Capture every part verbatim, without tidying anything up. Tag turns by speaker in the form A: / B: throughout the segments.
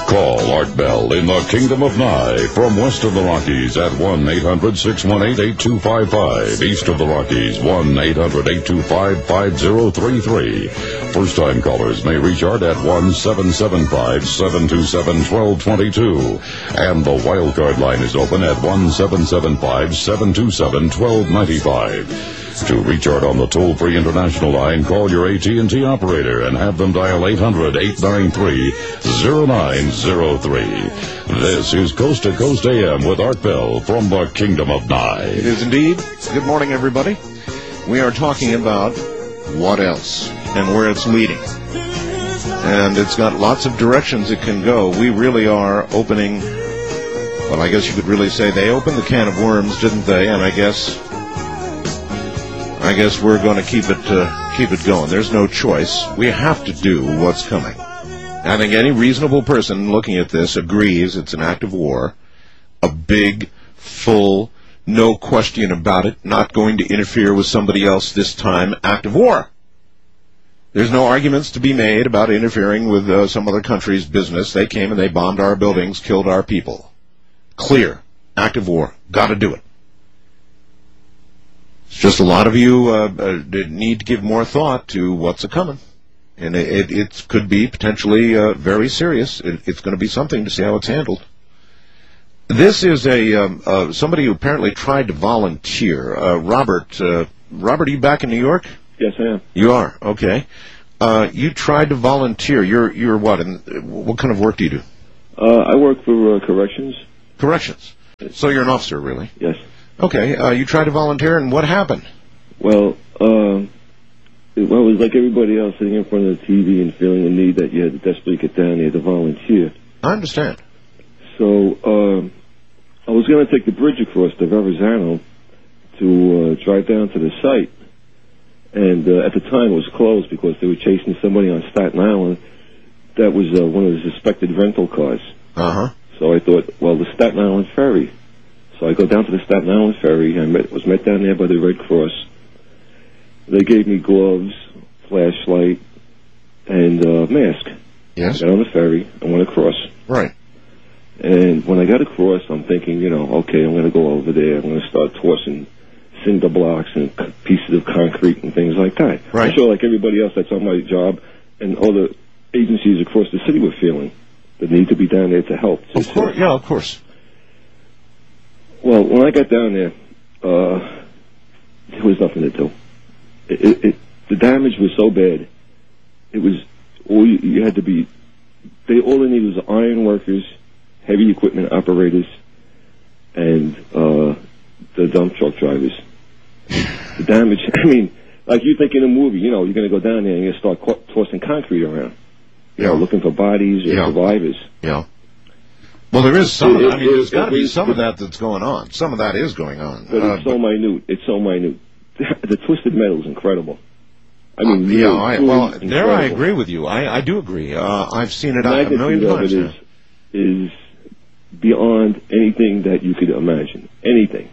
A: Call Art Bell in the Kingdom of Nye from west of the Rockies at one eight hundred six one eight eight two five five. East of the Rockies, one eight hundred eight two five five zero three three. First-time callers may reach Art at one seven seven five seven two seven one two two two. And the wildcard line is open at one seven seven five seven two seven one two nine five. To reach Art on the toll-free international line, call your A T and T operator and have them dial eight hundred eight nine three zero nine zero three. This is Coast to Coast A M with Art Bell from the Kingdom of Nye.
B: It is indeed. Good morning, everybody. We are talking about what else and where it's leading. And it's got lots of directions it can go. We really are opening, well, I guess you could really say they opened the can of worms, didn't they? And I guess... I guess we're going to keep it uh, keep it going. There's no choice. We have to do what's coming. I think any reasonable person looking at this agrees it's an act of war, a big, full, no question about it, not going to interfere with somebody else this time, act of war. There's no arguments to be made about interfering with uh, some other country's business. They came and they bombed our buildings, killed our people. Clear. Act of war. Got to do it. It's just a lot of you uh, uh, need to give more thought to what's a-coming. And it, it, it could be potentially uh, very serious. It, it's going to be something to see how it's handled. This is a um, uh, somebody who apparently tried to volunteer. Uh, Robert, uh, Robert, are you back in New York?
C: Yes, I am.
B: You are? Okay. Uh, you tried to volunteer. You're you're what? And what kind of work do you do?
C: Uh, I work for uh, corrections.
B: Corrections. So you're an officer, really?
C: Yes.
B: Okay, uh, you tried to volunteer, and what happened?
C: Well, uh, it, well, it was like everybody else sitting in front of the T V and feeling the need that you had to desperately get down there to volunteer.
B: I understand.
C: So uh, I was going to take the bridge across to Verrazano to uh, drive down to the site, and uh, at the time it was closed because they were chasing somebody on Staten Island that was uh, one of the suspected rental cars.
B: Uh-huh.
C: So I thought, well, the Staten Island Ferry. So I go down to the Staten Island Ferry. I met, was met down there by the Red Cross. They gave me gloves, flashlight, and uh, mask.
B: Yes.
C: I got on the ferry. I went across.
B: Right.
C: And when I got across, I'm thinking, you know, okay, I'm going to go over there. I'm going to start tossing cinder blocks and c- pieces of concrete and things like that.
B: Right.
C: I'm sure like everybody else that's on my job and all the agencies across the city were feeling the need to be down there to help.
B: Of course. Yeah, of course.
C: Well, when I got down there, uh, there was nothing to do. It, it, it, the damage was so bad. It was all you, you had to be. They all they needed was iron workers, heavy equipment operators, and uh, the dump truck drivers. The damage. I mean, like you think in a movie, you know, you're going to go down there and you're going to start co- tossing concrete around, you
B: yeah.
C: know, looking for bodies or
B: yeah.
C: survivors.
B: Yeah. Well, there is some.
C: It,
B: of, I mean,
C: it,
B: there's got to be
C: it,
B: some
C: it,
B: of that that's going on. Some of that is going on.
C: But
B: uh,
C: it's so
B: but,
C: minute. It's so minute. The twisted metal is incredible. I mean,
B: uh,
C: really,
B: yeah. I,
C: really
B: well,
C: incredible.
B: there I agree with you. I, I do agree. Uh, I've seen it a million times.
C: It is, is beyond anything that you could imagine. Anything.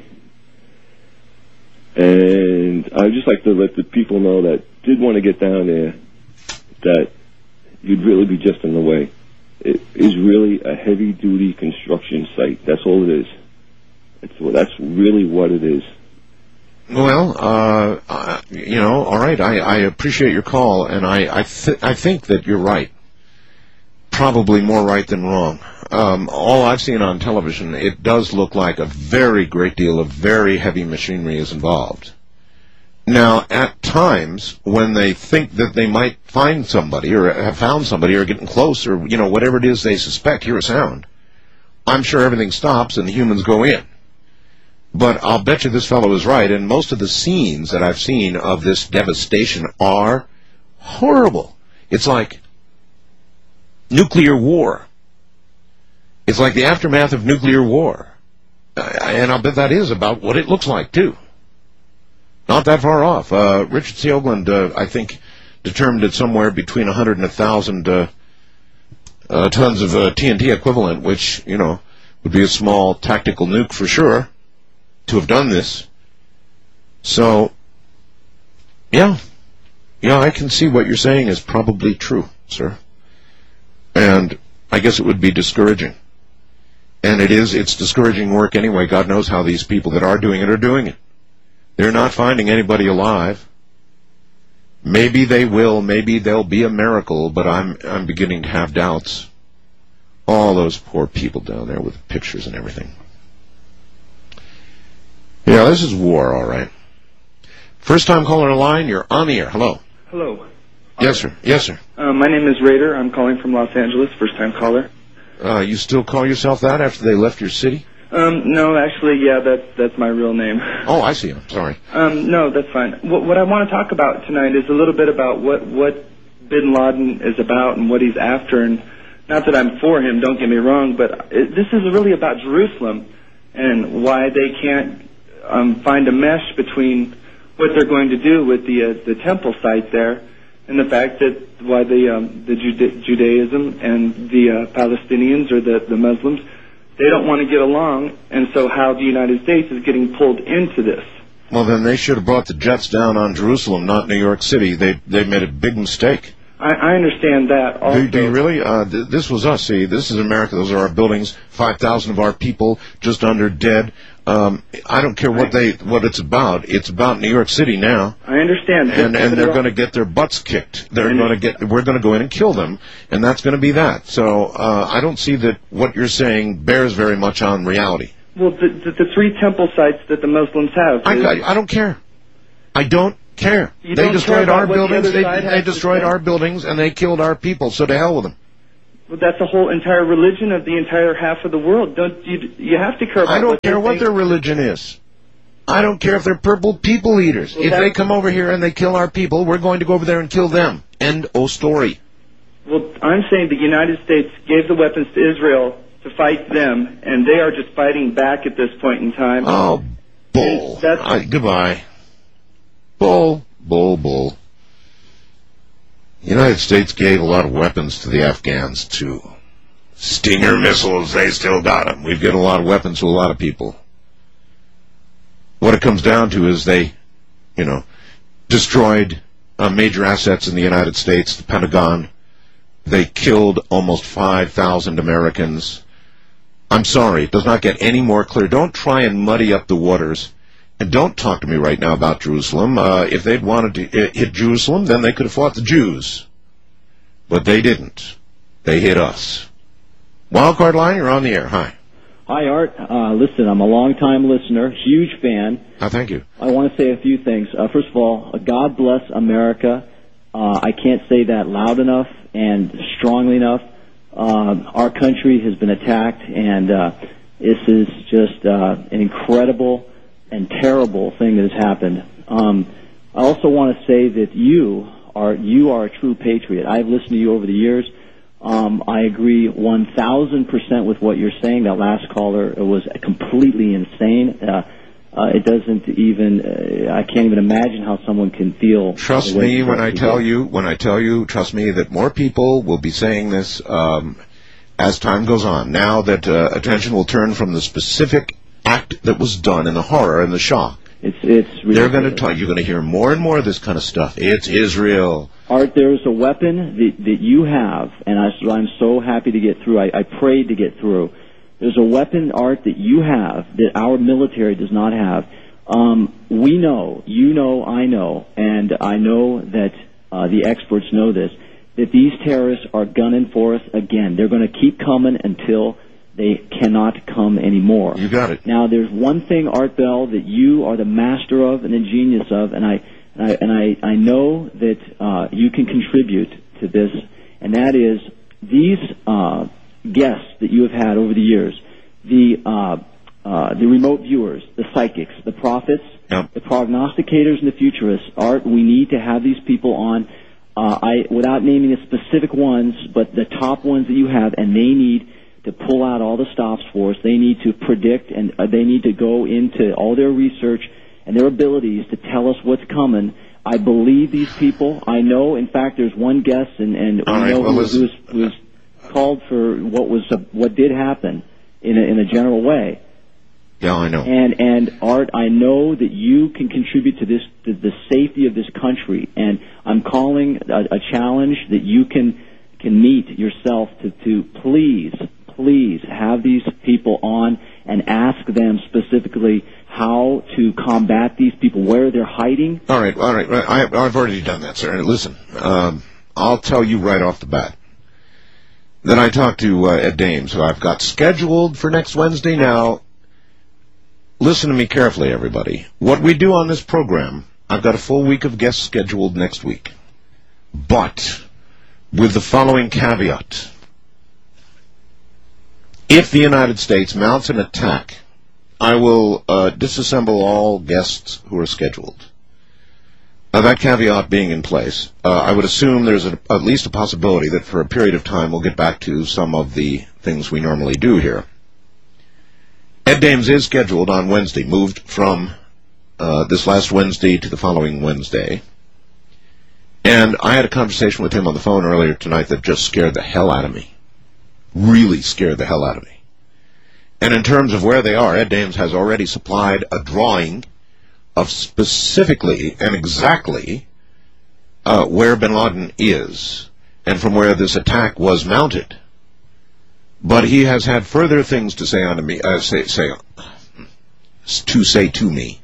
C: And I'd just like to let the people know that did want to get down there that you'd really be just in the way. It is really a heavy-duty construction site. That's all it is. It's, that's really what it is.
B: Well, uh, uh, you know, all right, I, I appreciate your call, and I I, th- I think that you're right. Probably more right than wrong. Um, all I've seen on television, it does look like a very great deal of very heavy machinery is involved. Now, at times, when they think that they might find somebody or have found somebody or getting close or, you know, whatever it is they suspect, hear a sound, I'm sure everything stops and the humans go in. But I'll bet you this fellow is right, and most of the scenes that I've seen of this devastation are horrible. It's like nuclear war. It's like the aftermath of nuclear war. And I'll bet that is about what it looks like, too. Not that far off. Uh, Richard C. Oakland, uh, I think, determined it somewhere between one hundred and one thousand uh, uh, tons of uh, T N T equivalent, which, you know, would be a small tactical nuke for sure, to have done this. So, yeah. Yeah, I can see what you're saying is probably true, sir. And I guess it would be discouraging. And it is, it's discouraging work anyway. God knows how these people that are doing it are doing it. They're not finding anybody alive. Maybe they will, maybe there'll be a miracle, but I'm I'm beginning to have doubts. All those poor people down there with pictures and everything. Yeah, this is war, all right. First time caller on the line, you're on the air. Hello.
D: Hello.
B: Yes, sir. Yes, sir.
D: Uh, my name is Raider. I'm calling from Los Angeles, first time caller.
B: Uh, you still call yourself that after they left your city?
D: Um, no, actually, yeah, that's that's my real name.
B: Oh, I see. I'm sorry.
D: Um, no, that's fine. What, what I want to talk about tonight is a little bit about what, what Bin Laden is about and what he's after. And not that I'm for him, don't get me wrong, but it, this is really about Jerusalem and why they can't um, find a mesh between what they're going to do with the uh, the temple site there and the fact that why the um, the Juda- Judaism and the uh, Palestinians or the, the Muslims, they don't want to get along, and so how the United States is getting pulled into this.
B: Well, then they should have brought the jets down on Jerusalem, not New York City. They they made a big mistake.
D: I, I understand that also.
B: Do, do you really? Uh, th- this was us, see. This is America. Those are our buildings. five thousand of our people just under dead. Um, I don't care what they what it's about. It's about New York City now.
D: I understand.
B: And and they're going to get their butts kicked. They're going to get. We're going to go in and kill them, and that's going to be that. So uh, I don't see that what you're saying bears very much on reality.
D: Well, the, the, the three temple sites that the Muslims have.
B: I, I, I don't care. I don't care.
D: You
B: they
D: don't
B: destroyed
D: care
B: our
D: about what the
B: buildings.
D: other
B: They,
D: side
B: they
D: has to
B: destroyed
D: say?
B: our buildings, and they killed our people. So to hell with them.
D: Well, that's the whole entire religion of the entire half of the world. Don't you? You have to care about.
B: I don't
D: what
B: care
D: they
B: what
D: think.
B: their religion is. I don't care if they're purple people eaters.
D: Well,
B: if
D: that-
B: they come over here and they kill our people, we're going to go over there and kill them. End of story.
D: Well, I'm saying the United States gave the weapons to Israel to fight them, and they are just fighting back at this point in time.
B: Oh, bull.
D: That's-
B: I, goodbye. Bull, bull, bull. The United States gave a lot of weapons to the Afghans, too. Stinger missiles, they still got them. We've given a lot of weapons to a lot of people. What it comes down to is they, you know, destroyed uh, major assets in the United States, the Pentagon. They killed almost five thousand Americans. I'm sorry, it does not get any more clear. Don't try and muddy up the waters. And don't talk to me right now about Jerusalem. Uh, if they'd wanted to hit Jerusalem, then they could have fought the Jews. But they didn't. They hit us. Wildcard line, you're on the air. Hi.
E: Hi, Art. Uh, listen, I'm a long-time listener, huge fan.
B: Oh, thank you.
E: I want to say a few things. Uh, first of all, uh, God bless America. Uh, I can't say that loud enough and strongly enough. Uh, our country has been attacked, and uh, this is just uh, an incredible and terrible thing that has happened. Um, I also want to say that you are you are a true patriot. I've listened to you over the years. Um, I agree one thousand percent with what you're saying. That last caller was completely insane. Uh, uh, it doesn't even, uh, I can't even imagine how someone can feel.
B: Trust
E: the way
B: me when I
E: you
B: tell
E: do.
B: you, when I tell you, trust me that more people will be saying this um, as time goes on. Now that uh, attention will turn from the specific act that was done and the horror and the shock.
E: It's, it's
B: They're going to
E: ridiculous.
B: talk. You're going to hear more and more of this kind of stuff. It's Israel.
E: Art, there's a weapon that, that you have, and I, so I'm so happy to get through. I, I prayed to get through. There's a weapon, Art, that you have that our military does not have. Um, we know, you know, I know, and I know that uh, the experts know this, that these terrorists are gunning for us again. They're going to keep coming until they cannot come anymore.
B: You got it.
E: Now, there's one thing, Art Bell, that you are the master of and the genius of, and I and I and I, I know that uh, you can contribute to this, and that is these uh, guests that you have had over the years, the uh, uh, the remote viewers, the psychics, the prophets,
B: Yep.
E: the prognosticators, and the futurists. Art, we need to have these people on. Uh, I without naming the specific ones, but the top ones that you have, and they need to pull out all the stops for us. They need to predict, and uh, they need to go into all their research and their abilities to tell us what's coming. I believe these people. I know, in fact, there's one guest, and, and we
B: All right,
E: know
B: well,
E: who,
B: listen.
E: who, was, who was called for what was uh, what did happen in a, in a general way.
B: Yeah, I know.
E: And and Art, I know that you can contribute to this to the safety of this country, and I'm calling a, a challenge that you can can meet yourself to, to please, please have these people on and ask them specifically how to combat these people, where they're hiding.
B: All right, all right. I, I've already done that, sir. Listen, um, I'll tell you right off the bat. Then I talked to uh, Ed Dames, who I've got scheduled for next Wednesday. Now, listen to me carefully, everybody. What we do on this program, I've got a full week of guests scheduled next week. But with the following caveat. If the United States mounts an attack, I will uh, disassemble all guests who are scheduled. Now, that caveat being in place, uh, I would assume there's a, at least a possibility that for a period of time we'll get back to some of the things we normally do here. Ed Dames is scheduled on Wednesday, moved from uh, this last Wednesday to the following Wednesday. And I had a conversation with him on the phone earlier tonight that just scared the hell out of me. Really scared the hell out of me. And in terms of where they are, Ed Dames has already supplied a drawing of specifically and exactly uh, where bin Laden is and from where this attack was mounted. But he has had further things to say on to me, uh, say, say to say to me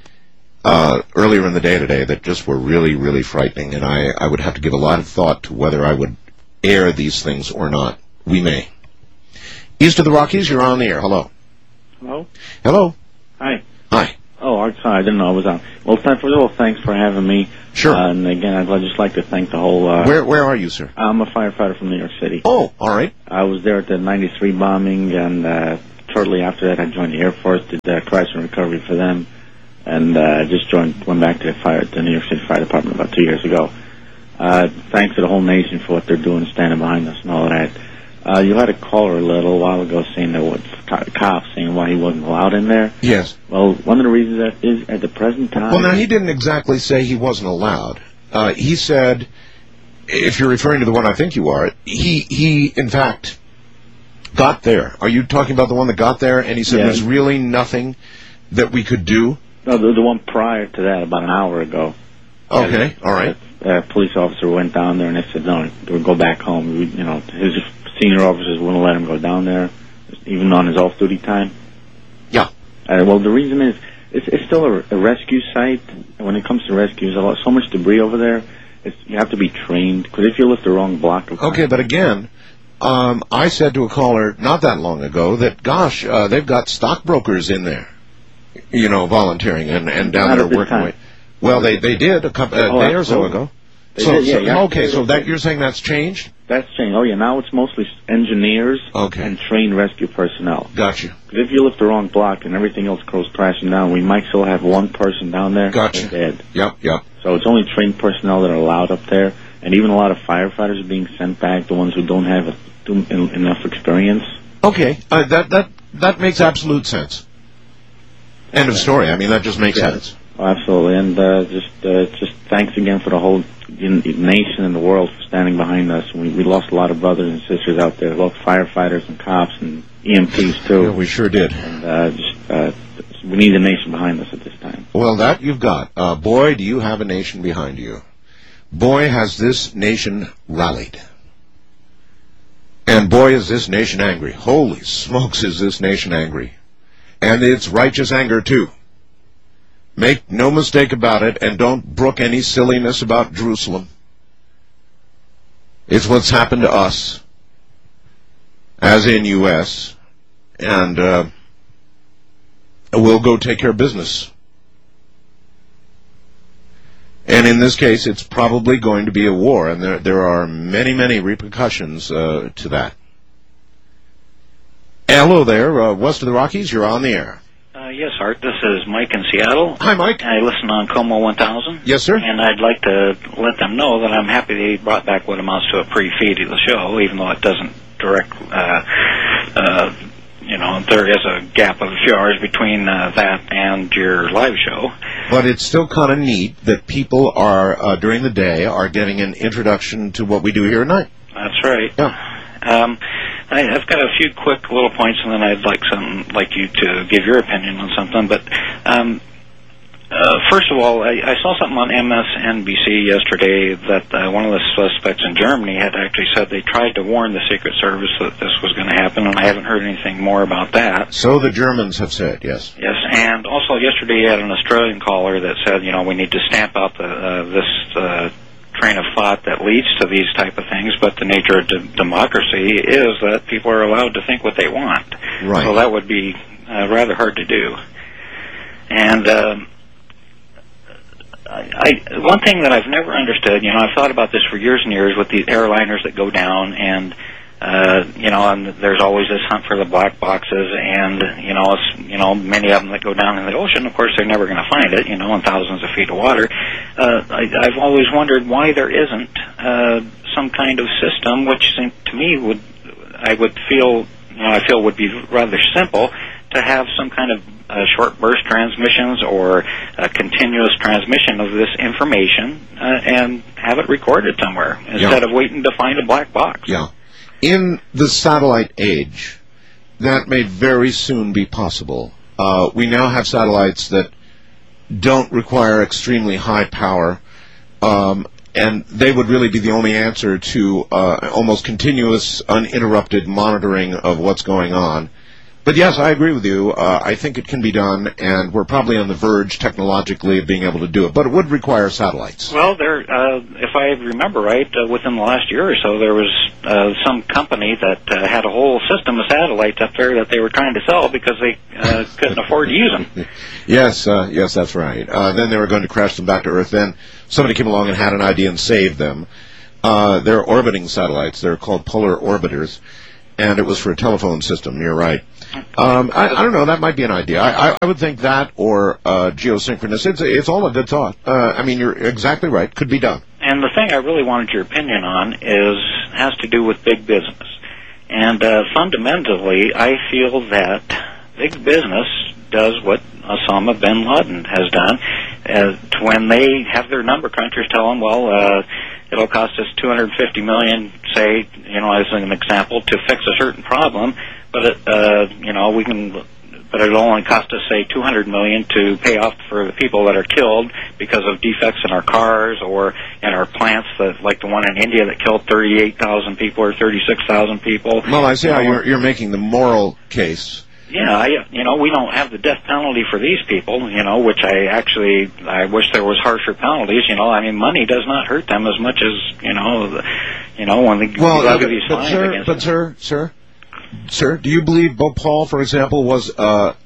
B: uh, earlier in the day today that just were really, really frightening, and I, I would have to give a lot of thought to whether I would air these things or not. We may. East of the Rockies, you're on the air. Hello.
F: Hello?
B: Hello.
F: Hi.
B: Hi.
F: Oh, Art, sorry, I didn't know I was on. Well, first of all, thanks for having me.
B: Sure.
F: Uh, and again, I'd just like to thank the whole... Uh,
B: where Where are you, sir?
F: I'm a firefighter from New York City.
B: Oh, all right.
F: I was there at the ninety-three bombing, and uh, shortly after that, I joined the Air Force, did uh, crisis and recovery for them, and uh, just joined, went back to the fire, the New York City Fire Department about two years ago. Uh, thanks to the whole nation for what they're doing, standing behind us and all of that. Uh, you had a caller a little while ago saying that what cops saying why he wasn't allowed in there.
B: Yes.
F: Well, one of the reasons that is at the present time.
B: Well, now he didn't exactly say he wasn't allowed. Uh, he said, if you're referring to the one I think you are, he he in fact got there. Are you talking about the one that got there and he said
F: yeah.
B: there's really nothing that we could do?
F: No, the, the one prior to that, about an hour ago.
B: Okay, all right.
F: A, a police officer went down there and they said no, we'll go back home. We, you know, his senior officers wouldn't let him go down there, even on his off-duty time.
B: Yeah.
F: Uh, well, the reason is it's, it's still a, a rescue site, and when it comes to rescue, there's a lot, so much debris over there. It's, you have to be trained, because if you lift the wrong block of...
B: Okay, but again, um, I said to a caller not that long ago that, gosh, uh, they've got stockbrokers in there, you know, volunteering and, and down
F: Not
B: there
F: at this
B: working
F: time.
B: with. Well, they, they did a couple a
F: Oh,
B: day or so
F: absolutely.
B: ago.
F: They
B: So,
F: did, yeah,
B: so
F: yeah.
B: okay, so that you're saying that's changed?
F: That's changed. Oh, yeah, now it's mostly engineers
B: Okay.
F: and trained rescue personnel.
B: Gotcha.
F: Because if you lift the wrong block and everything else goes crashing down, we might still have one person down there
B: Gotcha.
F: dead.
B: Yep, yep.
F: So it's only trained personnel that are allowed up there, and even a lot of firefighters are being sent back, the ones who don't have a, too, en- enough experience.
B: Okay, uh, that that that makes absolute sense. End of story. I mean, that just makes
F: Yeah.
B: sense.
F: Oh, absolutely, and uh, just uh, just thanks again for the whole nation and the world for standing behind us. We, we lost a lot of brothers and sisters out there, both firefighters and cops and E M Ts too.
B: Yeah, we sure did.
F: And uh, just uh, we need the nation behind us at this time.
B: Well, that you've got. Uh, boy, do you have a nation behind you. Boy, has this nation rallied. And boy, is this nation angry. Holy smokes, is this nation angry. And it's righteous anger, too. Make no mistake about it, and don't brook any silliness about Jerusalem. It's what's happened to us, as in U S, and uh, we'll go take care of business. And in this case, it's probably going to be a war, and there there are many, many repercussions uh, to that. Hello there, uh, west of the Rockies, you're on the air.
G: Uh, yes, Art, this is Mike in Seattle.
B: Hi, Mike.
G: I listen on Como one thousand.
B: Yes, sir.
G: And I'd like to let them know that I'm happy they brought back what amounts to a pre-feed of the show, even though it doesn't direct, uh, uh, you know, there is a gap of a few hours between uh, that and your live show.
B: But it's still kind of neat that people are, uh, during the day, are getting an introduction to what we do here at night.
G: That's right.
B: Yeah.
G: Um, I, I've got a few quick little points, and then I'd like some, like you to give your opinion on something. But um, Uh, first of all, I, I saw something on M S N B C yesterday that uh, one of the suspects in Germany had actually said they tried to warn the Secret Service that this was going to happen, and I haven't heard anything more about that.
B: So the Germans have said, yes.
G: Yes, and also yesterday you had an Australian caller that said, you know, we need to stamp out the, uh, this uh, train of thought that leads to these type of things, but the nature of d- democracy is that people are allowed to think what they want.
B: Right.
G: So that would be uh, rather hard to do. And... Uh, I, one thing that I've never understood, you know, I've thought about this for years and years with these airliners that go down, and uh, you know, and there's always this hunt for the black boxes, and you know, it's, you know, many of them that go down in the ocean. Of course, they're never going to find it, you know, in thousands of feet of water. Uh, I, I've always wondered why there isn't uh, some kind of system, which seemed to me would, I would feel, you know, I feel would be rather simple to have some kind of Uh, short burst transmissions or a continuous transmission of this information uh, and have it recorded somewhere instead
B: yeah.
G: of waiting to find a black box.
B: Yeah. In the satellite age, that may very soon be possible. Uh, we now have satellites that don't require extremely high power, um, and they would really be the only answer to uh, almost continuous, uninterrupted monitoring of what's going on. But yes, I agree with you. Uh, I think it can be done, and we're probably on the verge technologically of being able to do it. But it would require satellites.
G: Well, there, uh, if I remember right, uh, within the last year or so, there was uh, some company that uh, had a whole system of satellites up there that they were trying to sell because they uh, couldn't afford to use them.
B: Yes, uh, yes, that's right. Uh, then they were going to crash them back to Earth. Then somebody came along and had an idea and saved them. Uh, they're orbiting satellites. They're called polar orbiters. And it was for a telephone system. You're right. Um, I, I don't know. That might be an idea. I, I would think that or uh, geosynchronous. It's it's all a good thought. Uh, I mean, you're exactly right. Could be done.
G: And the thing I really wanted your opinion on is has to do with big business. And uh, fundamentally, I feel that big business does what Osama bin Laden has done. Uh, to when they have their number crunchers tell them, well, uh, it'll cost us two hundred fifty million dollars, say, you know, as an example, to fix a certain problem, but it, uh, you know, we can, but it'll only cost us, say, two hundred million dollars to pay off for the people that are killed because of defects in our cars or in our plants, that, like the one in India that killed thirty-eight thousand people or thirty-six thousand people.
B: Well, I see how you're, you're making the moral case.
G: Yeah, I, you know, we don't have the death penalty for these people, you know, which I actually, I wish there was harsher penalties, you know. I mean, money does not hurt them as much as, you know, the, you know, when they
B: well,
G: levy
B: uh,
G: these
B: but
G: fines
B: sir,
G: against
B: but
G: them.
B: sir, sir, sir, do you believe Bhopal, for example, was uh,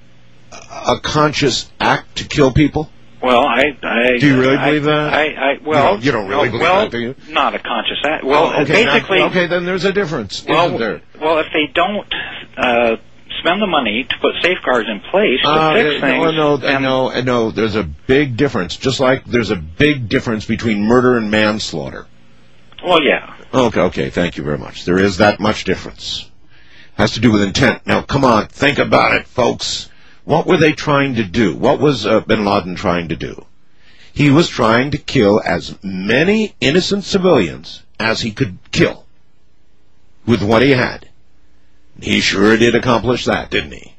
B: a conscious act to kill people?
G: Well, I, I
B: do you really
G: I,
B: believe that?
G: I, I, well,
B: you don't, you don't really believe
G: well,
B: that, do you?
G: Not a conscious act. Well,
B: oh, okay,
G: basically,
B: now, okay, then there's a difference,
G: well,
B: isn't there?
G: Well, if they don't uh, spend the money to put safeguards in place to
B: uh,
G: fix things,
B: no, no,
G: then,
B: no, no. There's a big difference. Just like there's a big difference between murder and manslaughter.
G: Well, yeah.
B: Okay, okay. Thank you very much. There is that much difference. Has to do with intent. Now, come on, think about it, folks. What were they trying to do? What was uh, bin Laden trying to do? He was trying to kill as many innocent civilians as he could kill with what he had. He sure did accomplish that, didn't he?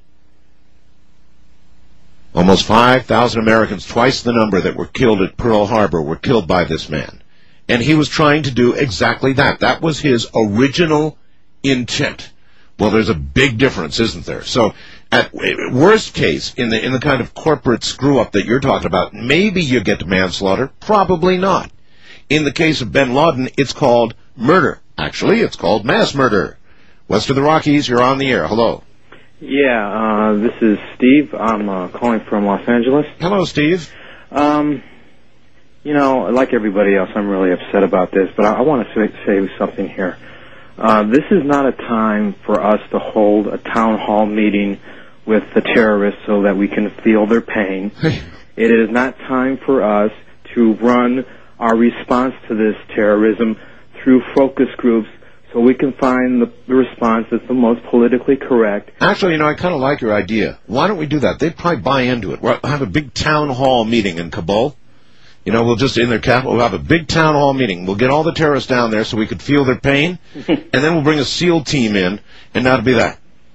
B: Almost five thousand Americans, twice the number that were killed at Pearl Harbor, were killed by this man. And he was trying to do exactly that. That was his original intent. Well, there's a big difference, isn't there? So, at worst case, in the in the kind of corporate screw-up that you're talking about, maybe you get to manslaughter. Probably not. In the case of bin Laden, it's called murder. Actually, it's called mass murder. West of the Rockies, you're on the air. Hello.
H: Yeah, uh, this is Steve. I'm uh, calling from Los Angeles.
B: Hello, Steve.
H: Um, you know, like everybody else, I'm really upset about this, but I, I want to say, say something here. Uh, this is not a time for us to hold a town hall meeting with the terrorists so that we can feel their pain. It is not time for us to run our response to this terrorism through focus groups so we can find the, the response that's the most politically correct.
B: Actually, you know, I kind of like your idea. Why don't we do that? They'd probably buy into it. We'll have a big town hall meeting in Kabul. You know, we'll just, in their capital, we'll have a big town hall meeting. We'll get all the terrorists down there so we could feel their pain, and then we'll bring a SEAL team in, and that'll be that.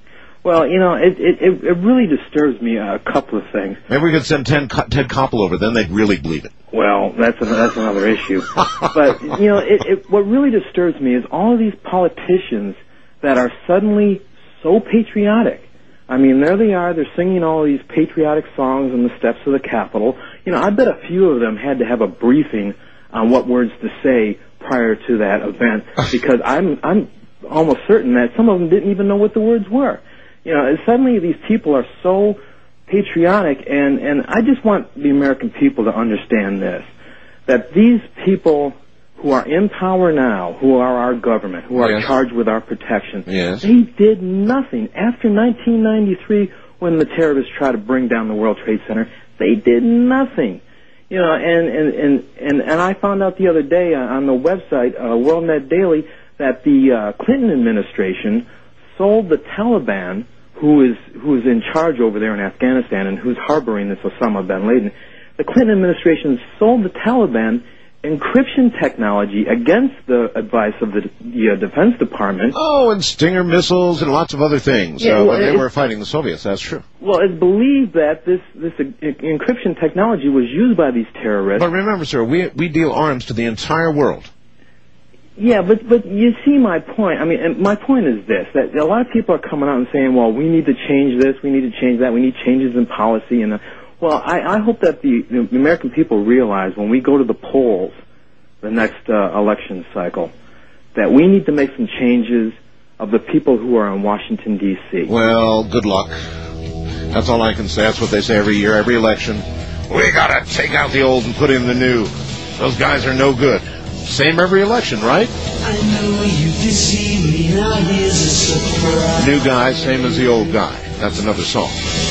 H: Well, you know, it, it, it it really disturbs me, a couple of things.
B: Maybe we could send Ted, Ted Koppel over, then they'd really believe it.
H: Well, that's a, that's another issue. But, you know, it, it, what really disturbs me is all of these politicians that are suddenly so patriotic. I mean, there they are, they're singing all these patriotic songs on the steps of the Capitol. You know, I bet a few of them had to have a briefing on what words to say prior to that event, because I'm I'm almost certain that some of them didn't even know what the words were. You know, and suddenly these people are so patriotic, and, and I just want the American people to understand this, that these people who are in power now, who are our government, who are
B: yes.
H: charged with our protection,
B: yes.
H: they did nothing. After nineteen ninety-three, when the terrorists tried to bring down the World Trade Center, they did nothing. You know, and, and, and, and, and I found out the other day on the website, uh, WorldNet Daily, that the uh, Clinton administration sold the Taliban, who is who is in charge over there in Afghanistan and who's harboring this Osama bin Laden. The Clinton administration sold the Taliban encryption technology against the advice of the, the uh, Defense Department.
B: Oh, and Stinger missiles and lots of other things.
H: Yeah,
B: uh,
H: well,
B: when they
H: it,
B: were fighting the Soviets, that's true.
H: Well, it's believed that this this uh, encryption technology was used by these terrorists.
B: But remember, sir, we we deal arms to the entire world.
H: Yeah, but but you see my point. I mean, and my point is this, that a lot of people are coming out and saying, well, we need to change this, we need to change that, we need changes in policy. And uh, well, I, I hope that the, the American people realize when we go to the polls the next uh, election cycle that we need to make some changes of the people who are in Washington, D C
B: Well, good luck. That's all I can say. That's what they say every year, every election. We gotta take out the old and put in the new. Those guys are no good. Same every election, right?
I: I know you deceive me, now here's a surprise.
B: New guy, same as the old guy. That's another song.